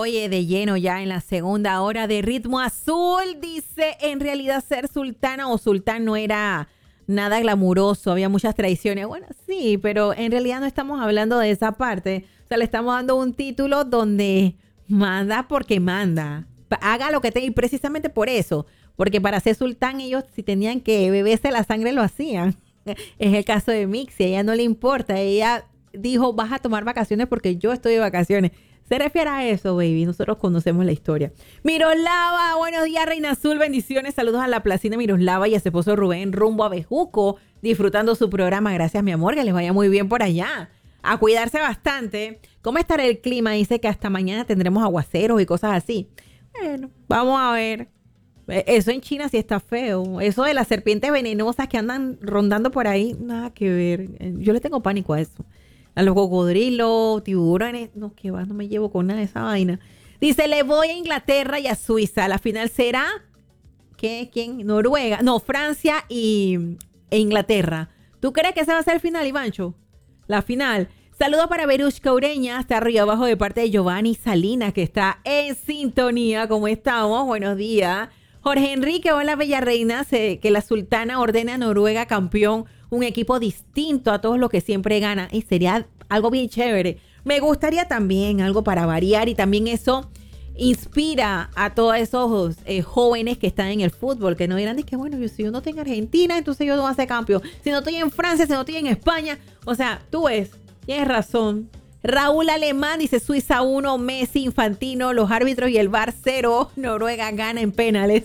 Oye, de lleno ya en la segunda hora de Ritmo Azul. Dice, en realidad ser sultana o sultán no era nada glamuroso, había muchas tradiciones. Bueno, sí, pero en realidad no estamos hablando de esa parte. O sea, le estamos dando un título donde manda porque manda. Haga lo que tenga y precisamente por eso. Porque para ser sultán ellos si tenían que beberse la sangre lo hacían. Es el caso de Mixi, a ella no le importa. Ella dijo, vas a tomar vacaciones porque yo estoy de vacaciones. Se refiere a eso, baby. Nosotros conocemos la historia. Miroslava, buenos días, Reina Azul. Bendiciones. Saludos a la placina Miroslava y a su esposo Rubén rumbo a Bejuco, disfrutando su programa. Gracias, mi amor. Que les vaya muy bien por allá. A cuidarse bastante. ¿Cómo estará el clima? Dice que hasta mañana tendremos aguaceros y cosas así. Bueno, vamos a ver. Eso en China sí está feo. Eso de las serpientes venenosas que andan rondando por ahí, nada que ver. Yo le tengo pánico a eso. A los cocodrilos, tiburones. No, que va, no me llevo con nada de esa vaina. Dice, le voy a Inglaterra y a Suiza. La final será, ¿quién? Noruega. No, Francia e Inglaterra. ¿Tú crees que esa va a ser el final, Ivancho? La final. Saludos para Verushka Ureña, hasta arriba abajo de parte de Giovanni Salinas, que está en sintonía. ¿Cómo estamos? Buenos días. Jorge Enrique, hola bella reina, que la sultana ordena a Noruega campeón, un equipo distinto a todos los que siempre ganan. Y sería algo bien chévere. Me gustaría también algo para variar y también eso inspira a todos esos jóvenes que están en el fútbol, que no dirán, que bueno, si yo no estoy en Argentina, entonces yo no voy a ser campeón. Si no estoy en Francia, si no estoy en España. O sea, tú ves, tienes razón. Raúl Alemán dice Suiza 1, Messi, Infantino, los árbitros y el VAR 0. Noruega gana en penales.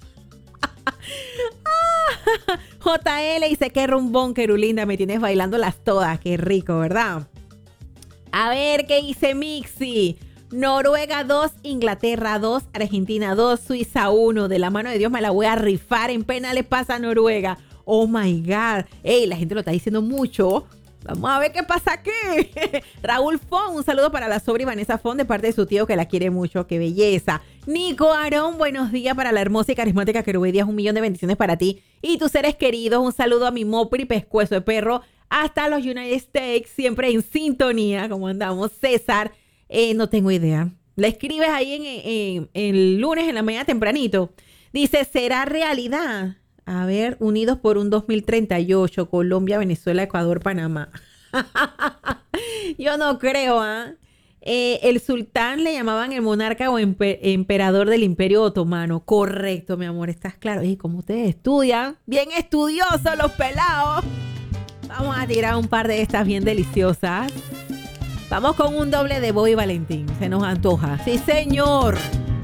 JL dice qué rumbón, Querulinda, me tienes bailándolas todas. Qué rico, ¿verdad? A ver, ¿qué dice Mixi? Noruega 2, Inglaterra 2, Argentina 2, Suiza 1. De la mano de Dios me la voy a rifar. En penales pasa Noruega. Oh my God. Ey, la gente lo está diciendo mucho. Vamos a ver qué pasa aquí. Raúl Fon, un saludo para la sobra Vanessa Fon de parte de su tío que la quiere mucho. ¡Qué belleza! Nico Aarón, buenos días para la hermosa y carismática Querubé Díaz. 1 millón de bendiciones para ti y tus seres queridos. Un saludo a mi Mopri Pescuezo de Perro hasta los United States. Siempre en sintonía. ¿Cómo andamos? César, no tengo idea. La escribes ahí en el lunes en la mañana tempranito. Dice, ¿será realidad? A ver, unidos por un 2038, Colombia, Venezuela, Ecuador, Panamá. Yo no creo, ¿ah? El sultán le llamaban el monarca o emperador del Imperio Otomano. Correcto, mi amor, estás claro. Y como ustedes estudian, bien estudiosos los pelados. Vamos a tirar un par de estas bien deliciosas. Vamos con un doble de Bobby Valentín. Se nos antoja. Sí, señor.